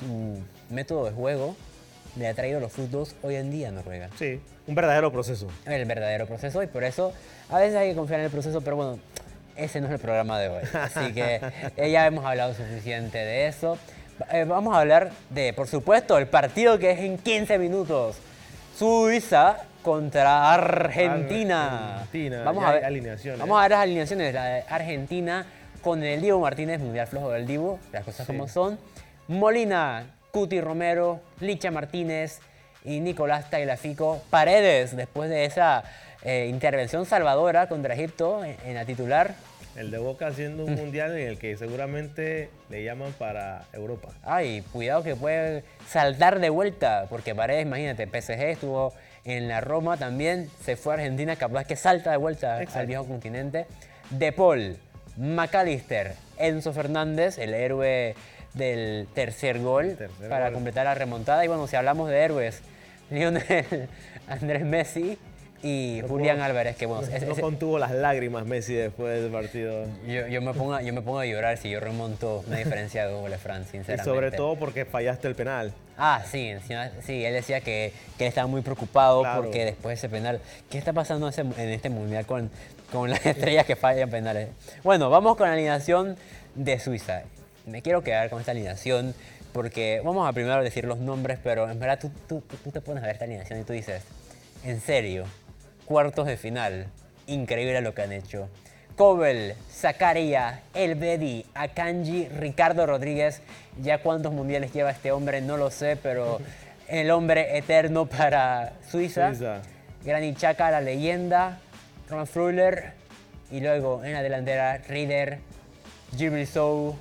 su método de juego le ha traído los frutos hoy en día a Noruega. Sí, un verdadero proceso. El verdadero proceso, y por eso a veces hay que confiar en el proceso, pero bueno, ese no es el programa de hoy. Así que ya hemos hablado suficiente de eso. Vamos a hablar de, por supuesto, el partido que es en 15 minutos. Suiza contra Argentina. Vamos a ver alineaciones. Vamos a ver las alineaciones. La de Argentina con el Dibu Martínez, mundial flojo del Dibu, las cosas como son. Molina, Cuti Romero, Licha Martínez y Nicolás Tagliafico. Paredes, después de esa intervención salvadora contra Egipto en la titular. El de Boca haciendo un mundial en el que seguramente le llaman para Europa. Ay, cuidado que puede saltar de vuelta, porque Paredes, imagínate, PSG estuvo en la Roma también, se fue a Argentina, capaz que salta de vuelta al viejo continente. De Paul, McAllister, Enzo Fernández, el héroe del tercer gol, para completar la remontada. Y bueno, si hablamos de héroes, Lionel Andrés Messi y Julián Álvarez, que bueno... No contuvo las lágrimas Messi después del partido. Yo me pongo a llorar si yo remonto una diferencia de 2 goles, Fran, sinceramente. Y sobre todo porque fallaste el penal. Ah, sí, él decía que él estaba muy preocupado porque después de ese penal... ¿Qué está pasando en este mundial con las estrellas que fallan penales? Bueno, vamos con la alineación de Suiza. Me quiero quedar con esta alineación porque vamos a primero decir los nombres, pero en verdad tú te pones a ver esta alineación y tú dices, en serio, cuartos de final, increíble lo que han hecho. Kobel, Zakaria, Elvedi, Akanji, Ricardo Rodríguez. Ya cuántos mundiales lleva este hombre, no lo sé, pero el hombre eterno para Suiza. Granit Xhaka, la leyenda, Ron Freuler, y luego en la delantera Rieder, Djibril Sow,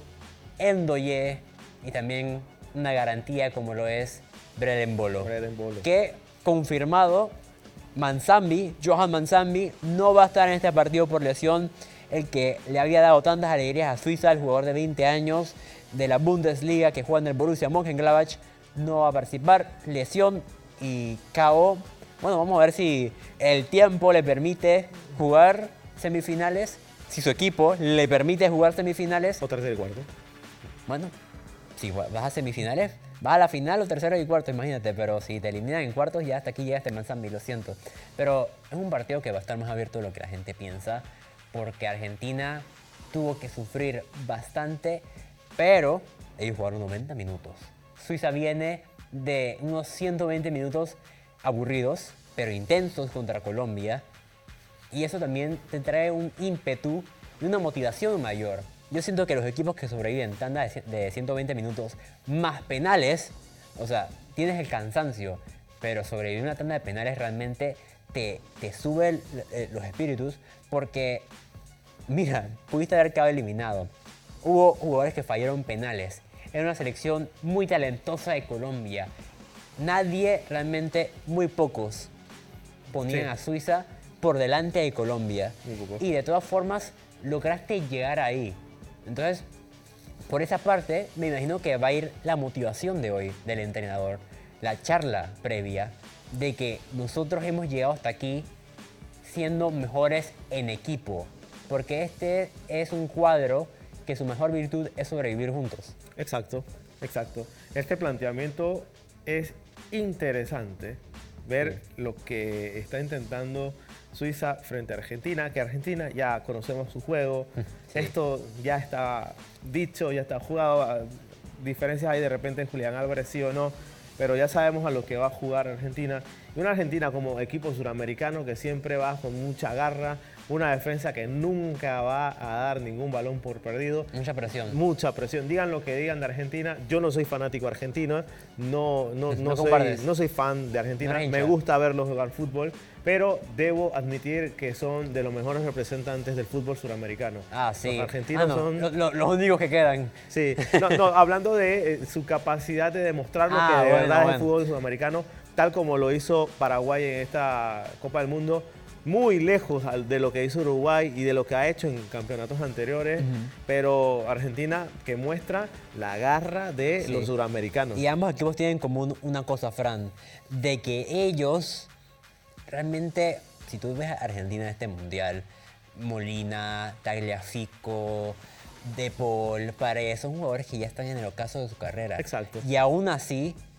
Ndoye y también una garantía como lo es Breden Bolo. Que confirmado, Johan Manzambi no va a estar en este partido por lesión. El que le había dado tantas alegrías a Suiza, el jugador de 20 años de la Bundesliga que juega en el Borussia Mönchengladbach, no va a participar. Lesión y KO. Bueno, vamos a ver si el tiempo le permite jugar semifinales, si su equipo le permite jugar semifinales. O tercer y cuarto. Bueno, si vas a semifinales, vas a la final o tercero y cuarto, imagínate. Pero si te eliminan en cuartos, ya hasta aquí llega este Manzambi, lo siento. Pero es un partido que va a estar más abierto de lo que la gente piensa, porque Argentina tuvo que sufrir bastante, pero ellos jugaron 90 minutos. Suiza viene de unos 120 minutos aburridos, pero intensos contra Colombia. Y eso también te trae un ímpetu y una motivación mayor. Yo siento que los equipos que sobreviven tanda de 120 minutos más penales, o sea, tienes el cansancio, pero sobrevivir una tanda de penales realmente te sube los espíritus, porque, mira, pudiste haber quedado eliminado. Hubo jugadores que fallaron penales. Era una selección muy talentosa de Colombia. Nadie, realmente, muy pocos, ponían a Suiza por delante de Colombia. Y de todas formas, lograste llegar ahí. Entonces, por esa parte, me imagino que va a ir la motivación de hoy del entrenador. La charla previa de que nosotros hemos llegado hasta aquí siendo mejores en equipo. Porque este es un cuadro que su mejor virtud es sobrevivir juntos. Exacto. Este planteamiento es interesante, ver lo que está intentando Suiza frente a Argentina, que Argentina ya conocemos su juego, esto ya está dicho, ya está jugado, diferencias hay de repente en Julián Álvarez sí o no, pero ya sabemos a lo que va a jugar Argentina. Y una Argentina como equipo suramericano que siempre va con mucha garra, una defensa que nunca va a dar ningún balón por perdido. Mucha presión. Mucha presión. Digan lo que digan de Argentina. Yo no soy fanático argentino, no soy fan de Argentina. Me gusta verlos jugar fútbol, pero debo admitir que son de los mejores representantes del fútbol suramericano. Ah, sí. Los argentinos son los únicos que quedan. Sí. Hablando de su capacidad de demostrar lo que de verdad es el fútbol sudamericano, tal como lo hizo Paraguay en esta Copa del Mundo, muy lejos de lo que hizo Uruguay y de lo que ha hecho en campeonatos anteriores, pero Argentina que muestra la garra de los suramericanos. Y ambos equipos tienen como una cosa, Fran, de que ellos realmente, si tú ves a Argentina en este mundial, Molina, Tagliafico, De Paul, para son jugadores que ya están en el ocaso de su carrera. Exacto. Y aún así